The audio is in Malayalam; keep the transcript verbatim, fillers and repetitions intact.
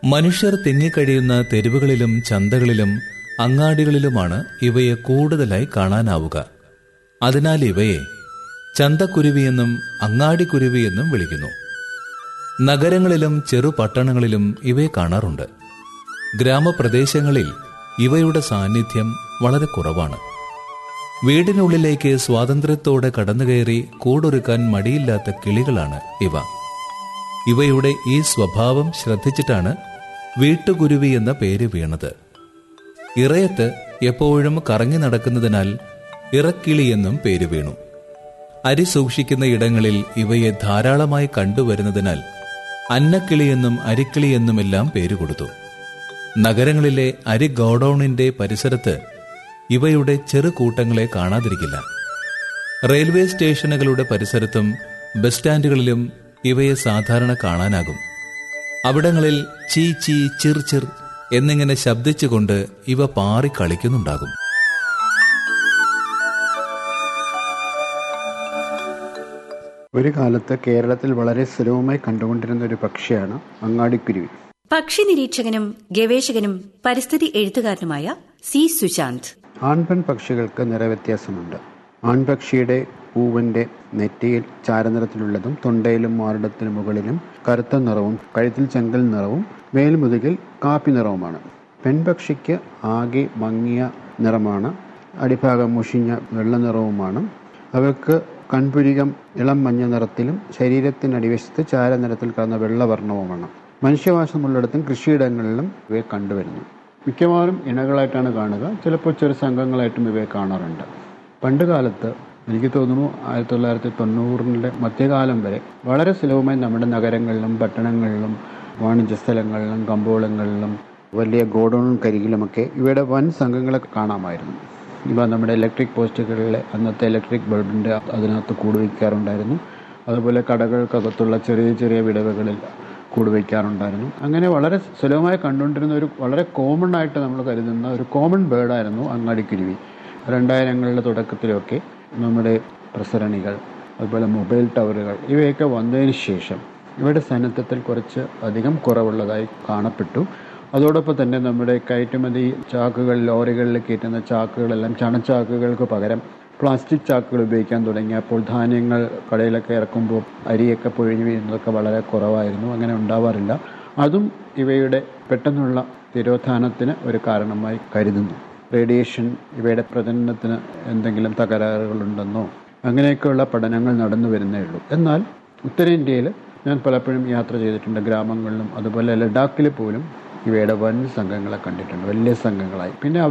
മനുഷ്യർ തിങ്ങിക്കഴിയുന്ന തെരുവുകളിലും ചന്തകളിലും അങ്ങാടികളിലുമാണ് ഇവയെ കൂടുതലായി കാണാനാവുക. അതിനാൽ ഇവയെ ചന്തക്കുരുവിയെന്നും അങ്ങാടിക്കുരുവിയെന്നും വിളിക്കുന്നു. നഗരങ്ങളിലും ചെറുപട്ടണങ്ങളിലും ഇവയെ കാണാറുണ്ട്. ഗ്രാമപ്രദേശങ്ങളിൽ ഇവയുടെ സാന്നിധ്യം വളരെ കുറവാണ്. വീടിനുള്ളിലേക്ക് സ്വാതന്ത്ര്യത്തോടെ കടന്നുകയറി കൂടൊരുക്കാൻ മടിയില്ലാത്ത കിളികളാണ് ഇവ. ഇവയുടെ ഈ സ്വഭാവം ശ്രദ്ധിച്ചിട്ടാണ് വീട്ടുകുരുവി എന്ന പേര് വീണത്. ഇറയത്ത് എപ്പോഴും കറങ്ങി നടക്കുന്നതിനാൽ ഇറക്കിളി എന്നും പേര് വീണു. അരി സൂക്ഷിക്കുന്ന ഇടങ്ങളിൽ ഇവയെ ധാരാളമായി കണ്ടുവരുന്നതിനാൽ അന്നക്കിളിയെന്നും അരിക്കിളിയെന്നുമെല്ലാം പേര് കൊടുത്തു. നഗരങ്ങളിലെ അരി ഗോഡൌണിന്റെ പരിസരത്ത് ഇവയുടെ ചെറുകൂട്ടങ്ങളെ കാണാതിരിക്കില്ല. റെയിൽവേ സ്റ്റേഷനുകളുടെ പരിസരത്തും ബസ് സ്റ്റാൻഡുകളിലും ഇവയെ സാധാരണ കാണാനാകും. അവിടങ്ങളിൽ ചീ ചീ ചിർ ചിർ എന്നിങ്ങനെ ശബ്ദിച്ചുകൊണ്ട് ഇവ പാറി കളിക്കുന്നുണ്ടാകും. ഒരു കാലത്ത് കേരളത്തിൽ വളരെ സുലഭമായി കണ്ടുകൊണ്ടിരുന്ന ഒരു പക്ഷിയാണ് അങ്ങാടിക്കുരുവി. പക്ഷി നിരീക്ഷകനും ഗവേഷകനും പരിസ്ഥിതി എഴുത്തുകാരനുമായ സി സുശാന്ത്. ആൺപെൺ പക്ഷികൾക്ക് നിറവ്യത്യാസമുണ്ട്. ആൺപക്ഷിയുടെ പൂവിന്റെ നെറ്റിയിൽ ചാരനിറത്തിലുള്ളതും തൊണ്ടയിലും മാറിടത്തിനു മുകളിലും കറുത്ത നിറവും കഴുത്തിൽ ചെങ്കൽ നിറവും മേൽമുതുകിൽ കാപ്പി നിറവുമാണ്. പെൺപക്ഷിക്ക് ആകെ മങ്ങിയ നിറമാണ്. അടിഭാഗം മുഷിഞ്ഞ വെള്ള നിറവുമാണ്. അവയ്ക്ക് കൺപുരികം ഇളം മഞ്ഞ നിറത്തിലും ശരീരത്തിനടിവശത്ത് ചാരനിറത്തിൽ കലർന്ന വെള്ളവർണ്ണവുമാണ്. മനുഷ്യവാസമുള്ളിടത്തും കൃഷിയിടങ്ങളിലും ഇവയെ കണ്ടുവരുന്നു. മിക്കവാറും ഇണകളായിട്ടാണ് കാണുക. ചിലപ്പോൾ ചെറു സംഘങ്ങളായിട്ടും ഇവയെ കാണാറുണ്ട്. പണ്ട് കാലത്ത് എനിക്ക് തോന്നുന്നു ആയിരത്തി തൊള്ളായിരത്തി തൊണ്ണൂറിൻ്റെ മധ്യകാലം വരെ വളരെ സുലഭമായി നമ്മുടെ നഗരങ്ങളിലും പട്ടണങ്ങളിലും വാണിജ്യ സ്ഥലങ്ങളിലും കമ്പോളങ്ങളിലും വലിയ ഗോഡൌണും കരികിലുമൊക്കെ ഇവയുടെ വൻ സംഘങ്ങളെ കാണാമായിരുന്നു. ഇവ നമ്മുടെ ഇലക്ട്രിക് പോസ്റ്റുകളിലെ അന്നത്തെ ഇലക്ട്രിക് ബൾബിൻ്റെ അതിനകത്ത് കൂടുവയ്ക്കാറുണ്ടായിരുന്നു. അതുപോലെ കടകൾക്കകത്തുള്ള ചെറിയ ചെറിയ വിടവുകളിൽ കൂടുവയ്ക്കാറുണ്ടായിരുന്നു. അങ്ങനെ വളരെ സുലഭമായി കണ്ടുകൊണ്ടിരുന്ന ഒരു വളരെ കോമൺ ആയിട്ട് നമ്മൾ കരുതുന്ന ഒരു കോമൺ ബേർഡായിരുന്നു അങ്ങാടിക്കുരുവി. രണ്ടായിരങ്ങളുടെ തുടക്കത്തിലൊക്കെ നമ്മുടെ പ്രസരണികൾ, അതുപോലെ മൊബൈൽ ടവറുകൾ ഇവയൊക്കെ വന്നതിന് ശേഷം ഇവയുടെ സാന്നിധ്യത്തിൽ കുറച്ച് അധികം കുറവുള്ളതായി കാണപ്പെട്ടു. അതോടൊപ്പം തന്നെ നമ്മുടെ കയറ്റുമതി ചാക്കുകൾ, ലോറികളിൽ കയറ്റുന്ന ചാക്കുകളെല്ലാം ചണച്ചാക്കുകൾക്ക് പകരം പ്ലാസ്റ്റിക് ചാക്കുകൾ ഉപയോഗിക്കാൻ തുടങ്ങിയപ്പോൾ ധാന്യങ്ങൾ കടയിലൊക്കെ ഇറക്കുമ്പോൾ അരിയൊക്കെ പൊഴിഞ്ഞു വീഴുന്നതൊക്കെ വളരെ കുറവായിരുന്നു. അങ്ങനെ ഉണ്ടാവാറില്ല. അതും ഇവയുടെ പെട്ടെന്നുള്ള തിരോധാനത്തിന് ഒരു കാരണമായി കരുതുന്നു. റേഡിയേഷൻ ഇവയുടെ പ്രജനനത്തിന് എന്തെങ്കിലും തകരാറുകളുണ്ടെന്നോ അങ്ങനെയൊക്കെയുള്ള പഠനങ്ങൾ നടന്നു വരുന്നേ ഉള്ളൂ. എന്നാൽ ഉത്തരേന്ത്യയിൽ ഞാൻ പലപ്പോഴും യാത്ര ചെയ്തിട്ടുണ്ട്. ഗ്രാമങ്ങളിലും അതുപോലെ ലഡാക്കിൽ പോലും ഇവയുടെ വൻ സംഘങ്ങളെ കണ്ടിട്ടുണ്ട്, വലിയ സംഘങ്ങളായി. പിന്നെ